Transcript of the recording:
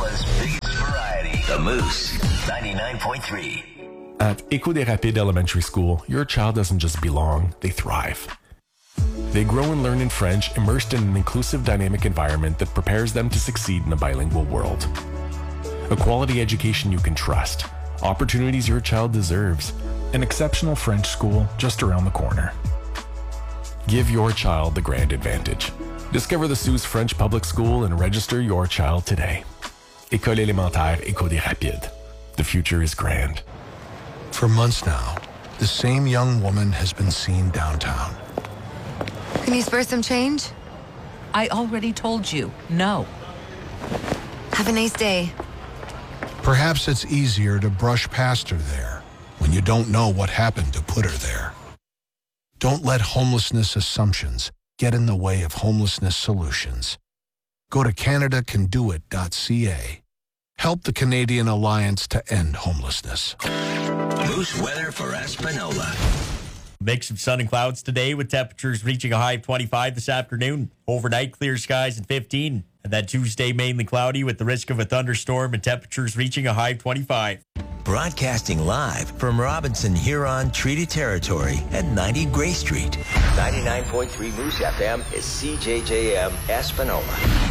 Espanola's biggest variety. The Moose 99.3. At École des Rapides Elementary School, your child doesn't just belong, they thrive. They grow and learn in French, immersed in an inclusive, dynamic environment that prepares them to succeed in a bilingual world. A quality education you can trust, opportunities your child deserves, an exceptional French school just around the corner. Give your child the grand advantage. Discover the Suze French Public School and register your child today. École élémentaire École des Rapides. The future is grand. For months now, the same young woman has been seen downtown. Can you spare some change? I already told you, no. Have a nice day. Perhaps it's easier to brush past her there when you don't know what happened to put her there. Don't let homelessness assumptions get in the way of homelessness solutions. Go to CanadaCanDoIt.ca. Help the Canadian Alliance to End Homelessness. Moose weather for Espanola. Mix of sun and clouds today with temperatures reaching a high of 25 this afternoon. Overnight, clear skies and 15. And then Tuesday, mainly cloudy with the risk of a thunderstorm and temperatures reaching a high of 25. Broadcasting live from Robinson Huron Treaty Territory at 90 Gray Street. 99.3 Moose FM is CJJM Espanola.